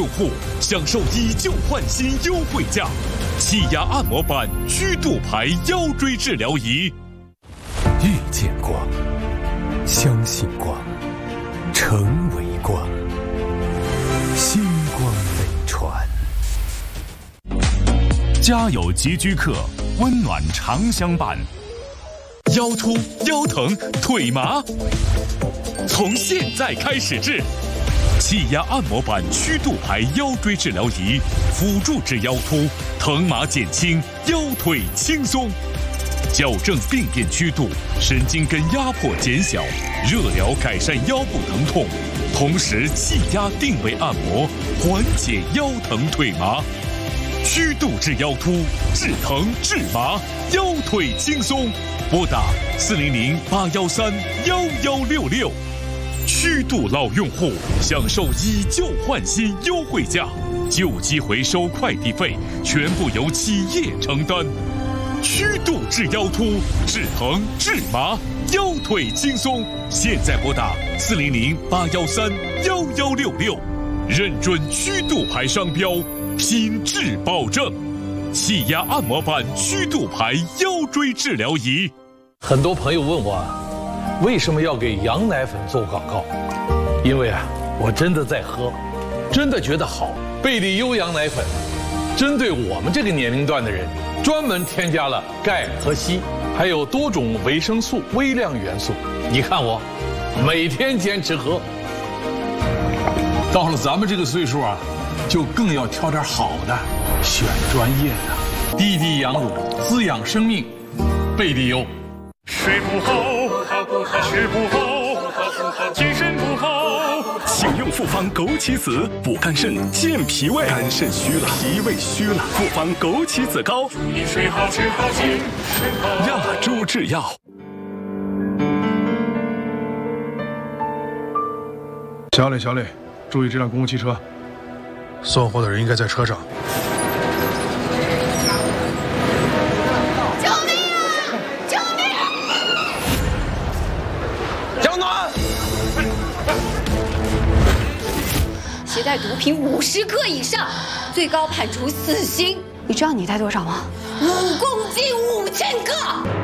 用户享受以旧换新优惠价，气压按摩板曲度牌腰椎治疗仪。 遇见光，相信光，成为光，星光飞船。 家有极居客，温暖常相伴。腰突、腰疼、腿麻，从现在开始治。气压按摩板曲度牌腰椎治疗仪，辅助治腰突，疼麻减轻，腰腿轻松，矫正病变曲度，神经根压迫减小，热疗改善腰部疼痛，同时气压定位按摩，缓解腰疼腿麻。曲度治腰突，治疼治麻，腰腿轻松。拨打400-813-1166。曲度老用户享受以旧换新优惠价，旧机回收快递费全部由企业承担。曲度治腰突，治疼治麻，腰腿轻松。现在拨打400-813-1166，认准曲度牌商标，品质保证。气压按摩板曲度牌腰椎治疗仪。 很多朋友问我，为什么要给羊奶粉做广告？因为我真的在喝，真的觉得好。贝利优羊奶粉，针对我们这个年龄段的人，专门添加了钙和硒，还有多种维生素、微量元素。你看我，每天坚持喝。 到了咱们这个岁数就更要挑点好的，选专业的。滴滴羊乳，滋养生命，贝利优。 睡不好，吃不好，精神不好， 请用复方枸杞子补肝肾、健脾胃。肝肾虚了，脾胃虚了，复方枸杞子膏。 你睡好吃好精神好。 亚洲制药。 小磊，注意这辆公共汽车，送货的人应该在车上。 携带毒品50克以上，最高判处死刑。 你知道你带多少吗？ 5公斤5000克。